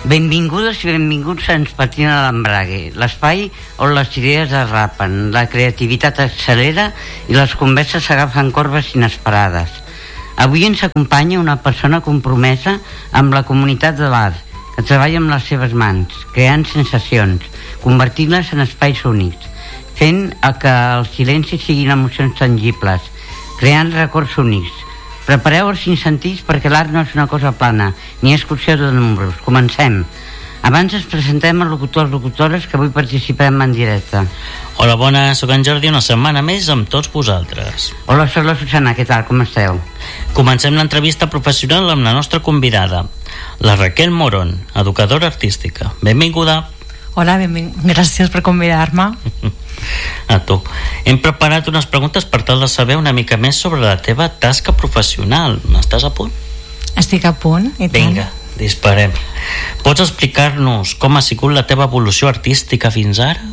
Benvingudes i benvinguts a Ens patina l'embrague, l'espai on les idees es rapen, la creativitat accelera i les converses s'agafen corbes inesperades. Avui ens acompanya una persona compromesa amb la comunitat de l'art, que treballa amb les seves mans, creant sensacions, convertint-les en espais únics, fent que els silencis siguin emocions tangibles, creant records únics. Prepareu els 5 sentits perquè l'art no és una cosa plana, ni és qüestió de números. Comencem. Abans ens presentem els locutors, locutores que avui participem en directe. Hola, bona, soc en Jordi, una setmana més amb tots vosaltres. Hola, soc la Susana, què tal, com esteu? Comencem l'entrevista professional amb la nostra convidada, la Raquel Morón, educadora artística. Benvinguda. Hola, gràcies per convidar-me. A tu. Hem preparat unes preguntes per tal de saber una mica més sobre la teva tasca professional. Estàs a punt? Estic a punt, i tant. Vinga, disparem. Pots explicar-nos com ha sigut la teva evolució artística fins ara?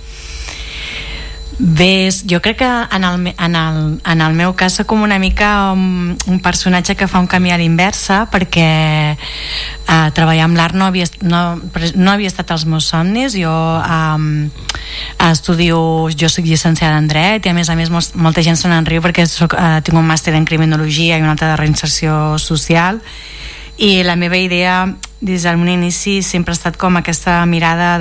Bé, jo crec que en el meu cas soc com una mica un personatge que fa un camí a l'inversa, perquè treballar amb l'art no havia estat als meus somnis. Jo soc llicenciada en dret i a més molta gent se n'enriu perquè tinc un màster en criminologia i un altre de reinserció social, i la meva idea des d'un inici sempre ha estat com aquesta mirada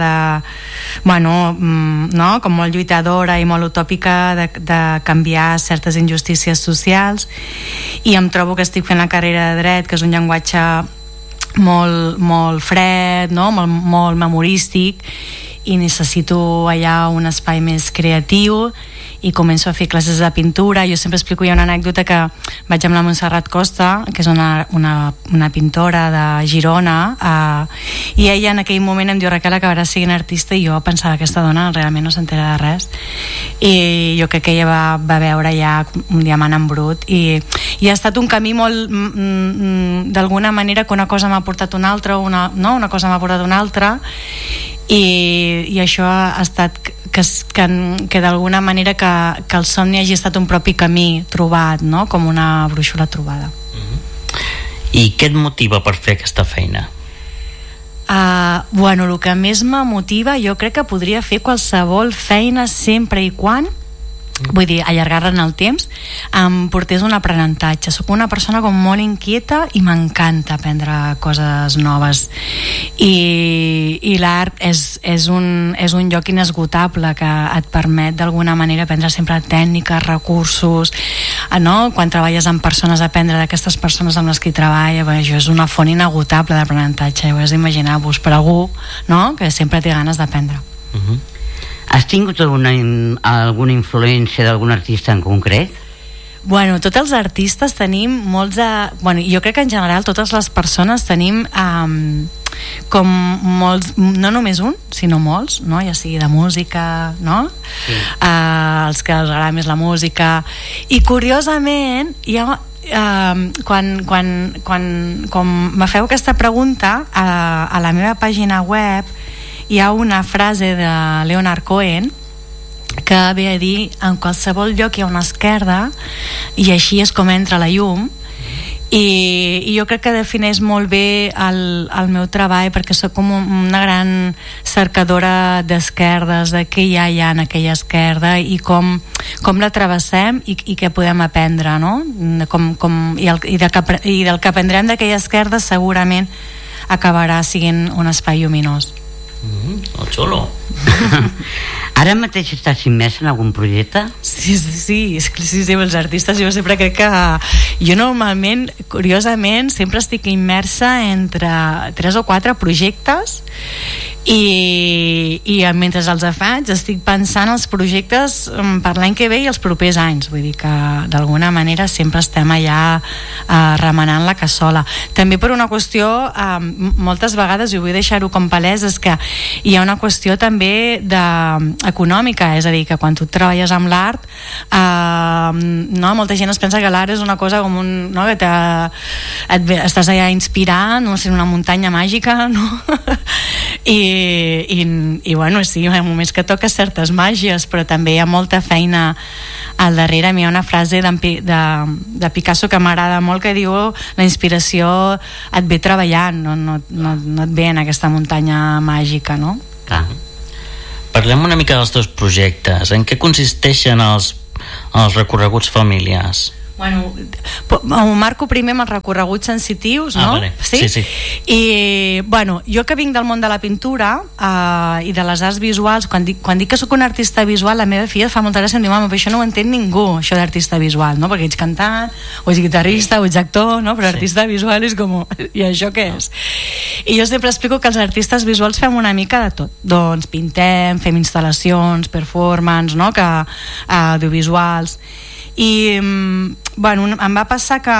com molt lluitadora i molt utòpica de canviar certes injustícies socials, i em trobo que estic fent la carrera de dret, que és un llenguatge molt, molt fred, no? molt memorístic, i necessito allà un espai més creatiu, i començo a fer classes de pintura. Jo sempre explico, hi ha una anècdota que vaig amb la Montserrat Costa, que és una pintora de Girona, i ella en aquell moment em diu: Raquel, acabaràs sent artista, i jo pensava que aquesta dona realment no s'entera de res, i jo crec que ella va veure ja un diamant en brut, i ha estat un camí molt d'alguna manera, que una cosa m'ha portat una altra, una cosa m'ha portat una altra, i això ha estat que d'alguna manera que el somni hagi estat un propi camí trobat, no? Com una brúixola trobada. I què et motiva per fer aquesta feina? El que més me motiva, jo crec que podria fer qualsevol feina sempre i quan, vull dir, allargar-la en el temps, em portés un aprenentatge. Soc una persona com molt inquieta i m'encanta aprendre coses noves, i l'art és un lloc inesgotable que et permet d'alguna manera aprendre sempre tècniques, recursos, no? Quan treballes amb persones, aprendre d'aquestes persones amb les que treballa, això és una font inagotable d'aprenentatge. Heu d'imaginar-vos per algú, no? Que sempre té ganes d'aprendre. Has tingut alguna influència d'algun artista en concret? Tots els artistes tenim molts jo crec que en general totes les persones tenim com molts, no només un, sinó molts, no? Ja sigui de música, no? Sí. Els que els agrada més la música, i curiosament hi ha quan me feu aquesta pregunta a la meva pàgina web hi ha una frase de Leonard Cohen que ve a dir: en qualsevol lloc hi ha una esquerda i així és com entra la llum. I jo crec que defineix molt bé el meu treball, perquè soc com una gran cercadora d'esquerdes, de què hi ha en aquella esquerda i com la travessem i què podem aprendre, no? I del que aprendrem d'aquella esquerda segurament acabarà sent un espai lluminós. Xulo. Ara mateix estàs immers en algun projecte? Sí, els artistes, jo sempre crec que jo normalment, curiosament, sempre estic immersa entre 3 o 4 projectes, i mentre els faig estic pensant els projectes per l'any que ve i els propers anys. Vull dir que d'alguna manera sempre estem allà remenant la cassola. També per una qüestió, moltes vegades, i vull deixar-ho com palès, és que hi ha una qüestió també econòmica, és a dir, que quan tu treballes amb l'art, molta gent es pensa que l'art és una cosa com que estàs allà inspirant, no sé, una muntanya màgica, no? I i bueno, sí, en moments que toques certes màgies, però també hi ha molta feina al darrere. A mi hi ha una frase de Picasso que m'agrada molt, que diu: la inspiració et ve treballant, no et ve en aquesta muntanya màgica, no? Clar. Parlem una mica dels teus projectes. En què consisteixen els recorreguts familiars? Bueno, ho marco primer amb els recorreguts sensitius, no? Vale. Sí. I, bueno, jo que vinc del món de la pintura i de les arts visuals, quan dic que sóc un artista visual, la meva filla fa molta gràcia, em diu: mama, però això no ho entén ningú, això d'artista visual, no? Perquè ets cantant, o ets guitarrista, o ets actor, no? Però artista visual és com... I això què és? I jo sempre explico que els artistes visuals fem una mica de tot. Doncs pintem, fem instal·lacions, performance, no? Audiovisuals. I bueno, em va passar que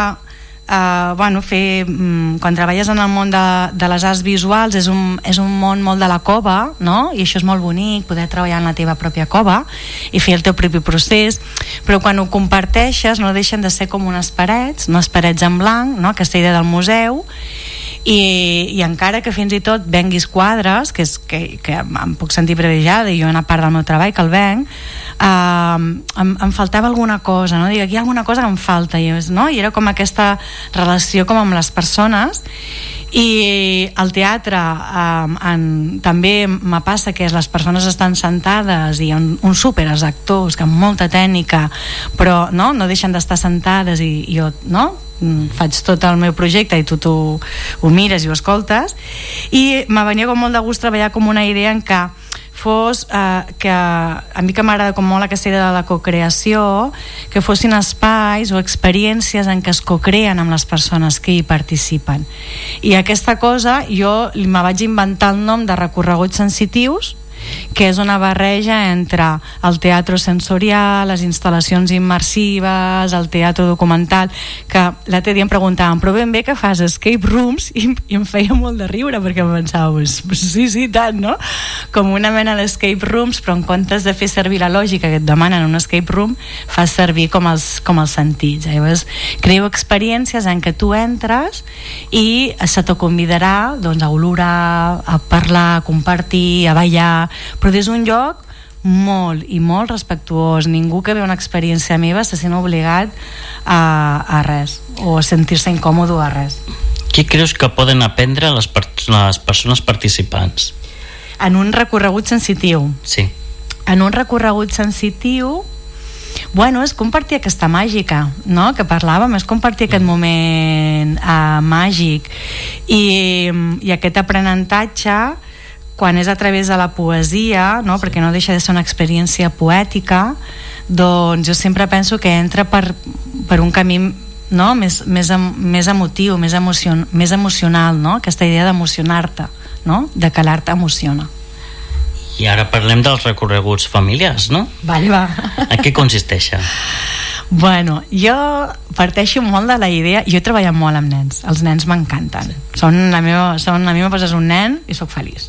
quan treballes en el món de les arts visuals és un món molt de la cova, no? I això és molt bonic, poder treballar en la teva pròpia cova i fer el teu propi procés, però quan ho comparteixes no deixen de ser com unes parets en blanc, no? Aquesta idea del museu. I encara que fins i tot venguis quadres, que em puc sentir privilegiada, i jo una part del meu treball que el venc, em faltava alguna cosa, no? Dic, aquí hi ha alguna cosa que em falta, no? I era com aquesta relació com amb les persones. I al teatre també me passa que les persones estan sentades i hi ha uns súpers actors que amb molta tècnica, però no deixen d'estar sentades, i jo faig tot el meu projecte i tu ho mires i ho escoltes, i me venia com molt de gust treballar com una idea en què fos que a mi que m'agrada com molt aquesta idea de la cocreació, que fossin espais o experiències en què es cocreen amb les persones que hi participen. I aquesta cosa jo me vaig inventar el nom de recorreguts sensitius, que és una barreja entre el teatre sensorial, les instal·lacions immersives, el teatre documental, que l'altre dia em preguntaven: però ben bé que fas escape rooms, i em feia molt de riure, perquè em pensava, sí, tant, no? Com una mena d'escape rooms, però en comptes de fer servir la lògica que et demanen un escape room, fas servir com els sentits. Llavors creo experiències en què tu entres i se te convidarà, doncs, a olorar, a parlar, a compartir, a ballar, però des d'un lloc molt i molt respectuós. Ningú que ve una experiència meva se sent obligat a res, o a sentir-se incòmode a res. Què creus que poden aprendre les persones participants? En un recorregut sensitiu? Sí. En un recorregut sensitiu, bueno, és compartir aquesta màgica, no?, que parlàvem, és compartir aquest moment màgic, i aquest aprenentatge, quan és a través de la poesia, no? Perquè no deixa de ser una experiència poètica, doncs jo sempre penso que entra per un camí, no? més emotiu, més emocional, no? Aquesta idea d'emocionar-te, no? De que l'art emociona. I ara parlem dels recorreguts familiars, no? Vale, va. En què consisteixen? Bueno, jo parteixo molt de la idea. Jo he treballat molt amb nens. Els nens m'encanten. A mi me poses un nen i sóc feliç.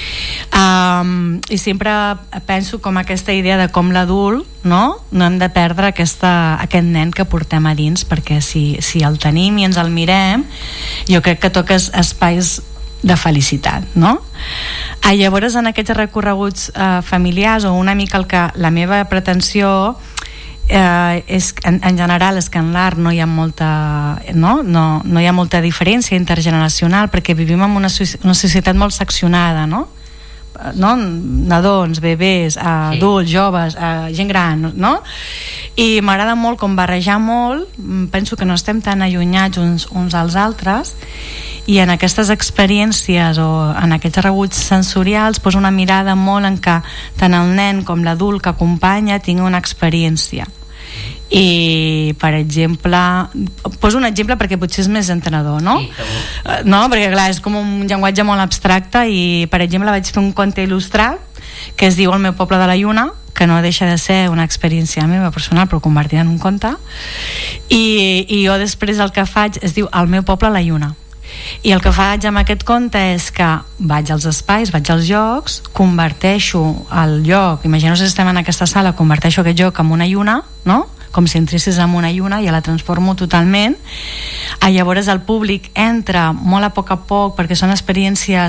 I sempre penso com aquesta idea de com l'adult no hem de perdre aquest nen que portem a dins, perquè si el tenim i ens el mirem, jo crec que toques espais de felicitat, no? Llavors, en aquests recorreguts familiars, o una mica la meva pretensió és, en general, és que en l'art no hi ha molta no hi ha molta diferència intergeneracional, perquè vivim en una societat molt seccionada, no? Nadons, bebès, adults, joves, gent gran, no? I m'agrada molt com barrejar molt. Penso que no estem tan allunyats uns als altres, i en aquestes experiències o en aquests rebuts sensorials poso una mirada molt en què tant el nen com l'adult que acompanya tingui una experiència. I, per exemple, poso un exemple perquè potser és més entenedor, no? No, perquè clar, és com un llenguatge molt abstracte. I, per exemple, vaig fer un conte il·lustrat que es diu El meu poble de la lluna, que no deixa de ser una experiència meva personal però convertida en un conte, i jo després el que faig es diu El meu poble a la lluna. I el que faig amb aquest conte és que vaig als espais, vaig als llocs, converteixo el lloc, imagino si estem en aquesta sala, converteixo aquest lloc en una lluna, no? Com si entressis en una lluna, i la transformo totalment. Llavors el públic entra molt a poc, perquè són experiències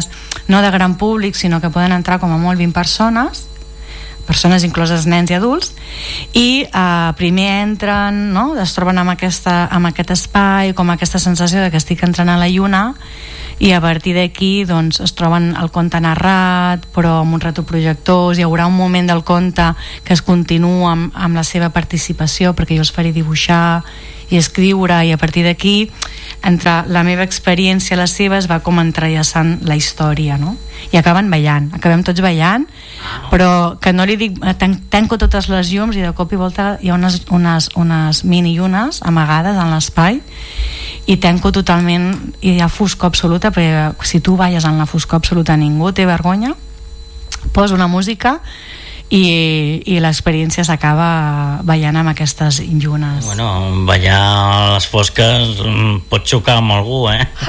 no de gran públic, sinó que poden entrar com a molt 20 persones incloses nens i adults, i primer entren, no? Es troben amb aquest espai, com aquesta sensació de que estic entrant a la lluna, i a partir d'aquí doncs, es troben el conte narrat però amb uns retroprojectors. Hi haurà un moment del conte que es continua amb la seva participació, perquè jo els faré dibuixar i escriure, i a partir d'aquí entre la meva experiència i la seva es va com entrellaçant la història, no? I acabem tots ballant, però que no li dic, tanco totes les llums i de cop i volta hi ha unes mini llunes amagades en l'espai i tanco totalment, i hi ha foscor absoluta, perquè si tu balles en la foscor absoluta ningú té vergonya. Poso una música i l'experiència s'acaba ballant amb aquestes llunes. Bueno, ballar a les fosques pot xocar amb algú,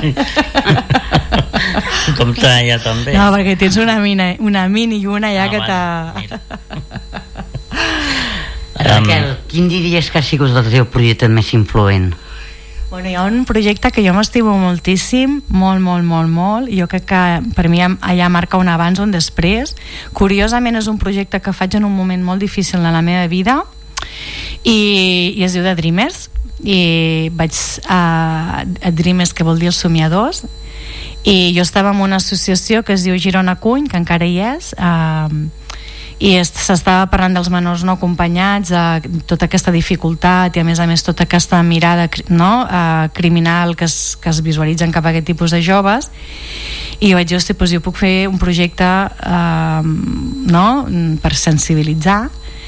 compte ja també. No, perquè tens una mini lluna ja que Raquel, quin diries que ha sigut el teu projecte més influent? Bueno, hi ha un projecte que jo m'estimo moltíssim, molt, jo crec que per mi allà marca un abans o un després. Curiosament és un projecte que faig en un moment molt difícil de la meva vida i es diu The Dreamers, i vaig a Dreamers, que vol dir els somiadors, i jo estava en una associació que es diu Girona Cuny, que encara hi és, i s'estava parlant dels menors no acompanyats, tota aquesta dificultat i a més tota aquesta mirada criminal que es visualitzen cap a aquest tipus de joves, i jo vaig dir, doncs jo puc fer un projecte per sensibilitzar,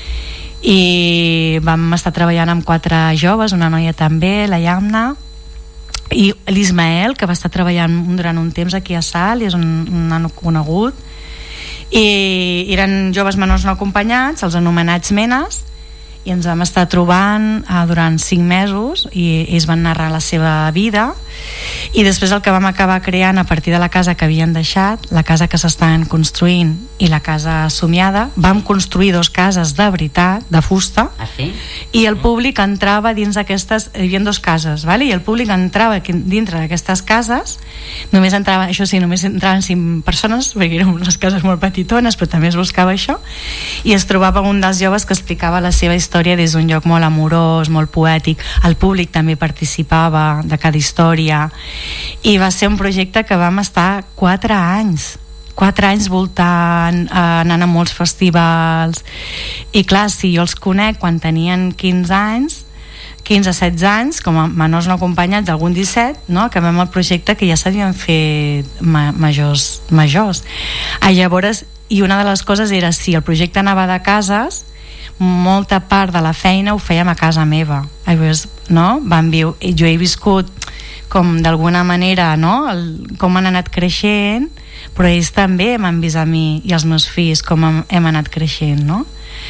i vam estar treballant amb 4 joves, una noia també, la Yamna, i l'Ismael, que va estar treballant durant un temps aquí a Salt, i és un nano conegut, i eren joves menors no acompanyats, els anomenats menes, i ens vam estar trobant durant 5 mesos, i ells van narrar la seva vida, i després el que vam acabar creant a partir de la casa que havien deixat, la casa que s'estaven construint i la casa somiada, vam construir 2 cases de veritat, de fusta, i el públic entrava dins d'aquestes, hi havia 2 cases, vale? I el públic entrava dintre d'aquestes cases, només entraven 5 persones, perquè eren unes cases molt petitones, però també es buscava això, i es trobava un dels joves que explicava la seva història des d'un lloc molt amorós, molt poètic. El públic també participava de cada història, i va ser un projecte que vam estar 4 anys voltant, anant a molts festivals, i clar, si jo els conec quan tenien 15 anys, 15-16 anys, com a menors no acompanyats, algun 17, no? Acabem el projecte que ja s'havien fet majors. Llavors, i una de les coses era, si el projecte anava de cases, molta part de la feina ho fèiem a casa meva. No? Jo he viscut com d'alguna manera, no? Com han anat creixent, però ells també m'han vist a mi i als meus fills com hem anat creixent, no?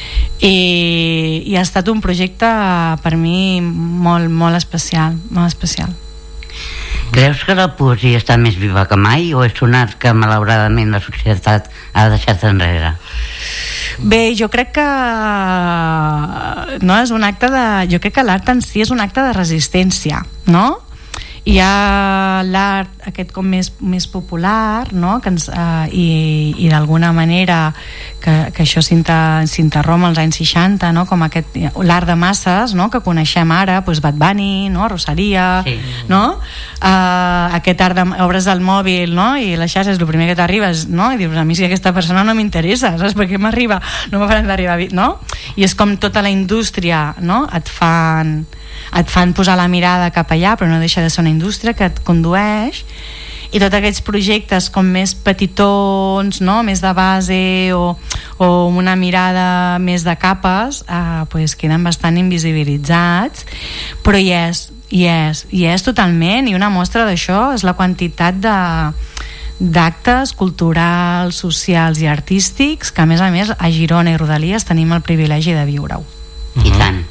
I ha estat un projecte per mi molt especial, molt especial. Creus que la poesia està més viva que mai, o és un art que malauradament la societat ha deixat enrere? Bé, jo crec que no és un acte de... Jo crec que l'art en si és un acte de resistència, no? Hi ha l'art aquest com més popular, no? I d'alguna manera que això s'interromp als anys 60, no? Com l'art de masses, no? Que coneixem ara, Bad Bunny, no? Rosalia, sí. No? Aquest art d'obres del mòbil, no? I la xarxa és el primer que t'arriba, no? I dius, a mi si aquesta persona no m'interessa, saps? Per què m'arriba? No m'faran d'arribar, no? I és com tota la indústria, no? Et fan posar la mirada cap allà, però no deixa de ser una indústria que et condueix, i tots aquests projectes com més petitons, no? Més de base o una mirada més de capes, queden bastant invisibilitzats, però hi és totalment, i una mostra d'això és la quantitat d'actes culturals, socials i artístics que a més a Girona i Rodalies tenim el privilegi de viure-ho. I tant.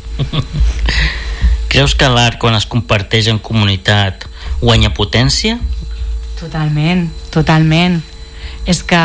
Creus que l'art, quan es comparteix en comunitat, guanya potència? Totalment. És que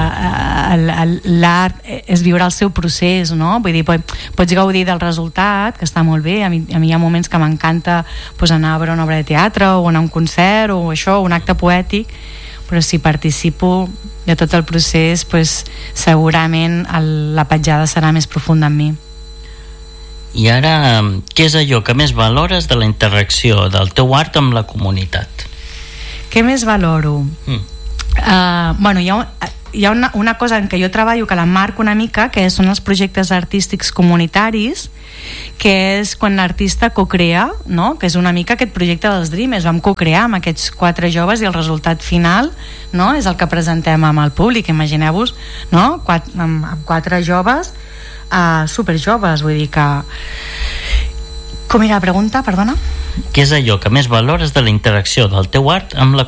l'art és viure el seu procés, no? Vull dir, pots gaudir del resultat, que està molt bé. A mi hi ha moments que m'encanta anar a veure una obra de teatre o anar a un concert o això, un acte poètic, però si participo de tot el procés, pues, segurament la petjada serà més profunda en mi. I ara, què és allò que més valores de la interacció del teu art amb la comunitat? Què més valoro? Bueno, hi ha una cosa en què jo treballo que la marco una mica, que són els projectes artístics comunitaris, que és quan l'artista cocrea, no? Que és una mica aquest projecte dels Dreamers. Vam cocrear amb aquests 4 joves i el resultat final, no? És el que presentem amb el públic. Imagineu-vos, no? Amb 4 joves superjoves, vull dir que... Com era la pregunta, perdona? Què és allò que més valores de la interacció del teu art amb la